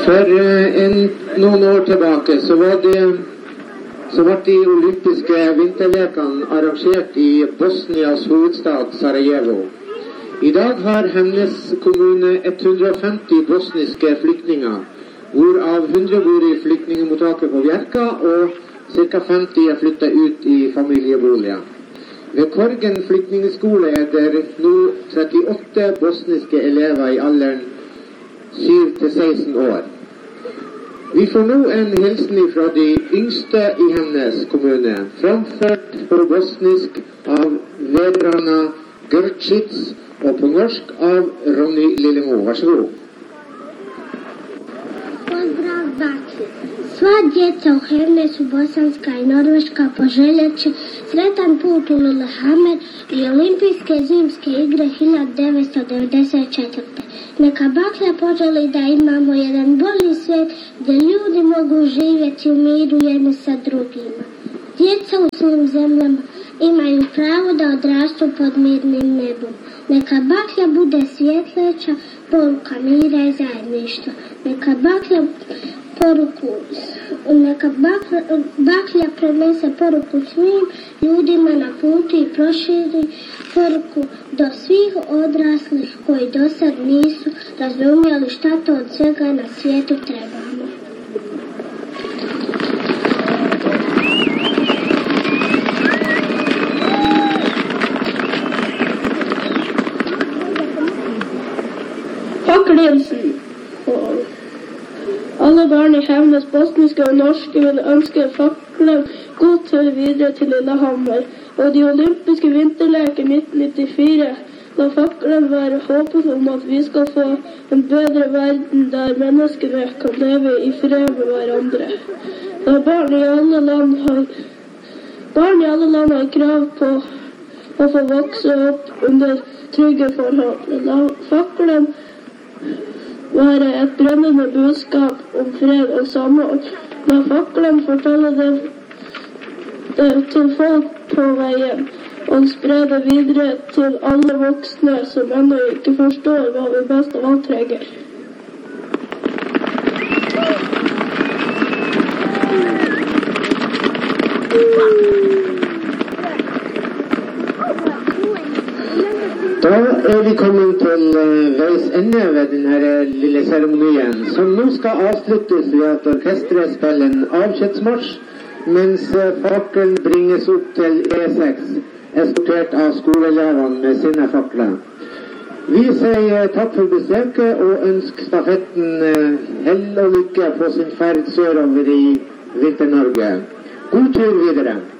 For noen år tilbake så ble de olympiske vinterlekene arrangert i Bosnias hovedstad Sarajevo. I dag har Hemnes kommune 150 bosniske flyktninger, hvorav 100 bor i flyktningemottaket på Bjerka, og ca. 50 er flyttet ut i familieboliger. Ved Korgen flyktningsskole er det nå 38 bosniske elever i alderen 7-16 år. Vi får nå en hilsen fra de yngste i Hemnes kommune, framført på bosnisk av Vedrana Grčić og på norsk av Ronny Lillemo. Vær så god. Pozdrav baki. Sva djeca u Hemnesu, Bosanska i Norveška poželjet će sretan put u Lillehammer i olimpijske zimske igre 1994. Neka baklja poželi da imamo jedan bolji svijet gdje ljudi mogu živjeti u miru jedni sa drugima. Djeca u svim zemljama imaju pravo da odrastu pod mirnim nebom. Neka baklja bude svjetleća poruka mira i zajedništva. Neka baklja prenese poruku svim ljudima na putu i proširi poruku do svih odraslih koji do sad nisu razumjeli šta to od svega na svijetu trebamo. Fakkelhilsen. Alle barn i Hemnes, bosniske og norske, vil ønske Fakkelen god tur videre til Lillehammer og de olympiske vinterleker 1994. La Fakkelen være håpet om at vi skal få en bedre verden der menneskene kan leve i fred med hverandre. Da barn i alle land har krav på å få vokse opp under trygge forhold. La Fakkelen være et brennende budskap om fred og samhold. La Fakkelen fortelle det til folk på veien, og spre det videre til alle voksne som ennå ikke forstår hva vi best av alt trenger. Da vi kommet til veis ende ved denne lille seremonien, som nå skal avsluttes ved at orkestret spiller en avskjedsmarsj, mens fakkelen bringes opp til E6, eskortert av skoleelevene med sine fakler. Vi sier takk for besøket og ønsker stafetten hell og lykke på sin ferd sørover i Vinter-Norge. God tur videre!